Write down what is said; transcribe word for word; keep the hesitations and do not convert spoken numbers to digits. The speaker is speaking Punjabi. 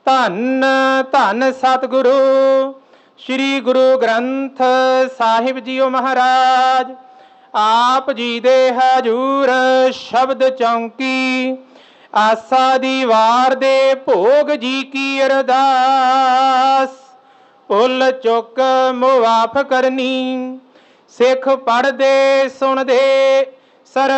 ਧੰਨ ਧੰਨ ਸਤਿਗੁਰੂ ਸ੍ਰੀ ਗੁਰੂ ਗ੍ਰੰਥ ਸਾਹਿਬ ਜੀਓ ਮਹਾਰਾਜ। ਆਪ ਜੀ ਦੇ ਹਜੂਰ ਸ਼ਬਦ ਚੌਂਕੀ ਆਸਾ ਦੀ ਵਾਰ ਦੇ ਭੋਗ ਜੀ ਕੀ ਅਰਦਾਸ। ਭੁੱਲ ਚੁੱਕ ਮੁਆਫ ਕਰਨੀ, ਸਿੱਖ ਪੜ੍ਹਦੇ ਸੁਣਦੇ ਸਰ